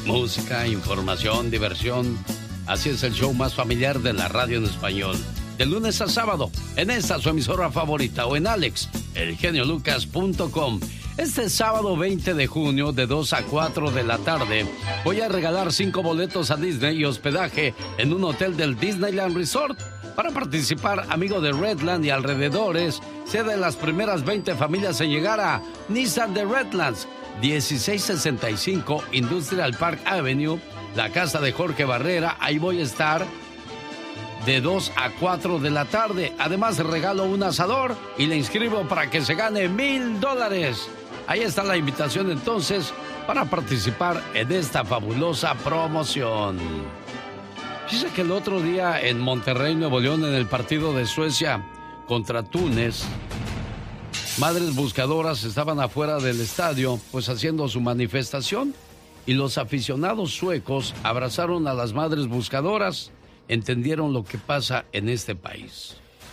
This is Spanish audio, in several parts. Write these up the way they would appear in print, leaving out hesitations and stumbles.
Música, información, diversión. Así es el show más familiar de la radio en español. De lunes a sábado, en esta su emisora favorita o en alexelgeniolucas.com. Este sábado 20 de junio, de 2 a 4 de la tarde, voy a regalar 5 boletos a Disney y hospedaje en un hotel del Disneyland Resort. Para participar, amigo de Redland y alrededores, sea de las primeras 20 familias en llegar a Nissan de Redlands, 1665 Industrial Park Avenue, la casa de Jorge Barrera. Ahí voy a estar de 2 a 4 de la tarde. Además, regalo un asador y le inscribo para que se gane $1,000. Ahí está la invitación entonces para participar en esta fabulosa promoción. Dice que el otro día en Monterrey, Nuevo León, en el partido de Suecia contra Túnez, madres buscadoras estaban afuera del estadio pues haciendo su manifestación y los aficionados suecos abrazaron a las madres buscadoras. Entendieron lo que pasa en este país.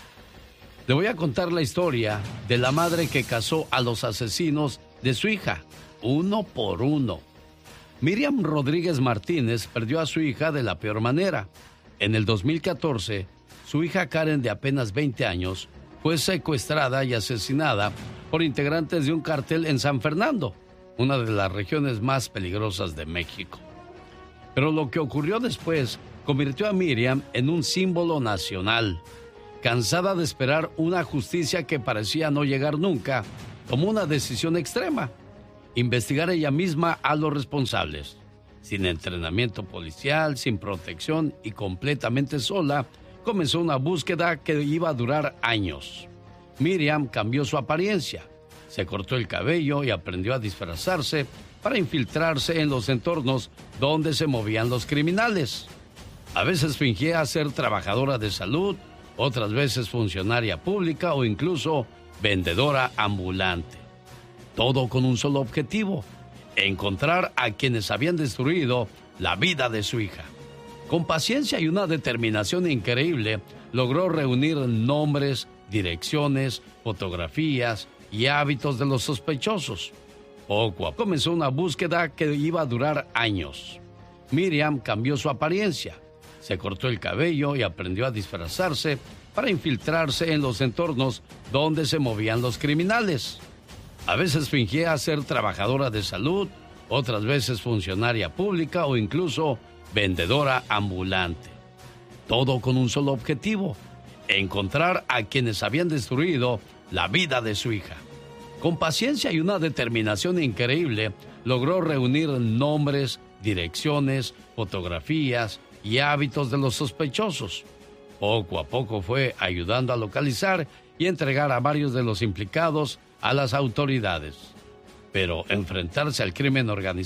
Le voy a contar la historia de la madre que cazó a los asesinos de su hija, uno por uno. Miriam Rodríguez Martínez perdió a su hija de la peor manera. En el 2014, su hija Karen, de apenas 20 años, fue secuestrada y asesinada por integrantes de un cártel en San Fernando, una de las regiones más peligrosas de México. Pero lo que ocurrió después convirtió a Miriam en un símbolo nacional. Cansada de esperar una justicia que parecía no llegar nunca, tomó una decisión extrema: investigar ella misma a los responsables. Sin entrenamiento policial, sin protección y completamente sola, comenzó una búsqueda que iba a durar años. Miriam cambió su apariencia, se cortó el cabello y aprendió a disfrazarse para infiltrarse en los entornos donde se movían los criminales. A veces fingía ser trabajadora de salud, otras veces funcionaria pública o incluso vendedora ambulante. Todo con un solo objetivo: encontrar a quienes habían destruido la vida de su hija. Con paciencia y una determinación increíble, logró reunir nombres, direcciones, fotografías y hábitos de los sospechosos. Poco a poco comenzó una búsqueda que iba a durar años. Miriam cambió su apariencia, se cortó el cabello y aprendió a disfrazarse para infiltrarse en los entornos donde se movían los criminales. A veces fingía ser trabajadora de salud, otras veces funcionaria pública o incluso vendedora ambulante. Todo con un solo objetivo: encontrar a quienes habían destruido la vida de su hija. Con paciencia y una determinación increíble, logró reunir nombres, direcciones, fotografías y hábitos de los sospechosos. Poco a poco fue ayudando a localizar y entregar a varios de los implicados a las autoridades. Pero enfrentarse al crimen organizado